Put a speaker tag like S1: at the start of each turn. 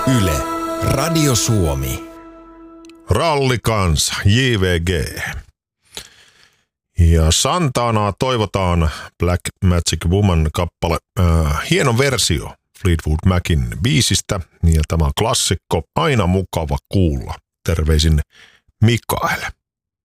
S1: Yle, Radio Suomi.
S2: Rallikansa, JVG. Ja Santanaa toivotaan Black Magic Woman -kappale. Hieno versio Fleetwood Macin biisistä. Ja tämä on klassikko, aina mukava kuulla. Terveisin Mikael.